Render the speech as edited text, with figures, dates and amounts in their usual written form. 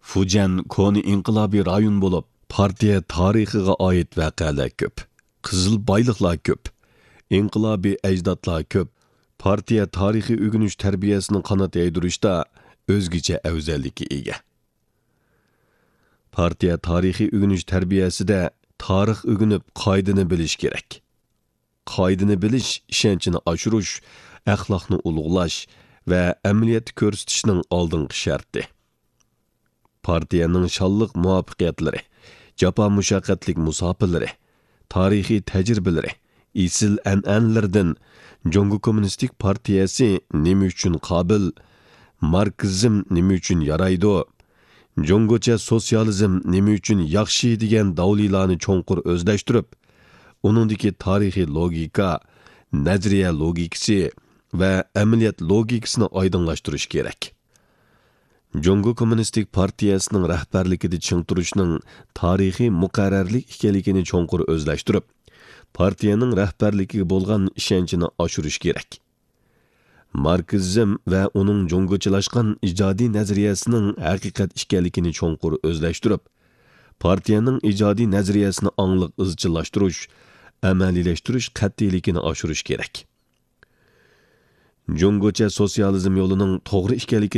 Fujian koni inqilobiy rayon bo'lib, partiya tarixiga oid voqealar ko'p. Qizil boyliqlar ko'p. Inqilobiy ajdodlar ko'p. Partiya tarixiy o'rganish tarbiyasini qanot yaydirishda o'zgacha afzalligi ega. Partiya tarixiy o'rganish tarbiyasida tarix o'rganib, qoidani bilish kerak. Qoidani bilish ishonchini oshirish, axloqni ulug'lash va amaliyot ko'rsatishning oldingi sharti. Partiyaning shonliq muvaffaqiyatlari, jafo mushaqqatlik musofirlari, tarixiy tajribalari, isil an'analardan Jongo Kommunistik Partiyasi nima uchun qobil, marksizm nima uchun yaraydi, Jongocha sotsializm nima uchun yaxshi degan davlilarni cho'nqur o'zlashtirib, uningdagi tarixiy logika, nazariya logikasi va amaliyot logikasini oydinlashtirish kerak. Jongo Kommunistik Partiyasining rahbarligida chingtirishning tarixiy muqarrarlik ekanligini cho'nqur o'zlashtirib, partiyaning rahbarligiga bo'lgan ishonchini oshirish kerak. Marksizm va uning jongochilashgan ijodiy nazariyasining haqiqat ekanligini cho'nqur o'zlashtirib, partiyaning ijodiy nazariyasini angliq izchillashtirish, amaliylashtirish qat'iyligini oshirish kerak. Jongocha sotsializm yo'lining to'g'ri ekanligini